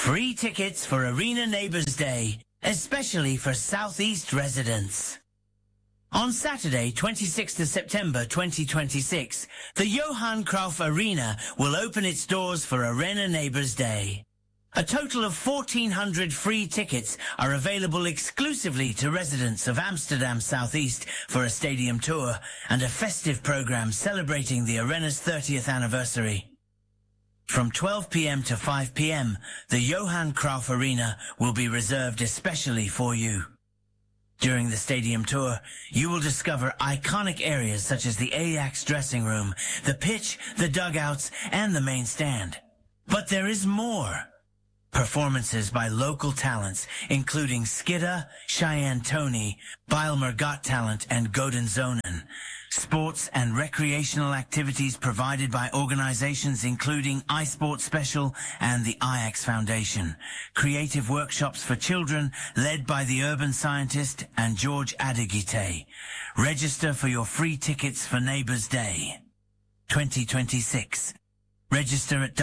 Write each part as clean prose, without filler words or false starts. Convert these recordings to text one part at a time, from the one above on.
Free tickets for Arena Neighbours Day, especially for Southeast residents. On Saturday, 26th of September 2026, the Johan Cruyff Arena will open its doors for Arena Neighbours Day. A total of 1,400 free tickets are available exclusively to residents of Amsterdam Southeast for a stadium tour and a festive program celebrating the arena's 30th anniversary. From 12 p.m. to 5 p.m., the Johan Cruyff Arena will be reserved especially for you. During the stadium tour, you will discover iconic areas such as the Ajax dressing room, the pitch, the dugouts, and the main stand. But there is more. Performances by local talents, including Skidda, Cheyenne Tony, Bijlmer Got Talent, and Godin Zonen. Sports and recreational activities provided by organizations including iSport Special and the Ajax Foundation. Creative workshops for children led by the urban scientist and George Adigite. Register for your free tickets for Neighbours Day 2026. Register at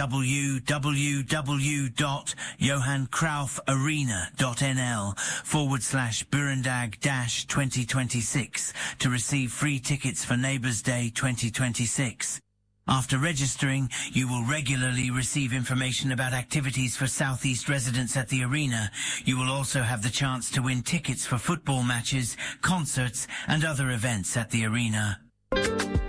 www.johanncruyffarena.nl/Burendag-2026 to receive free tickets for Neighbours Day 2026. After registering, you will regularly receive information about activities for Southeast residents at the arena. You will also have the chance to win tickets for football matches, concerts, and other events at the arena.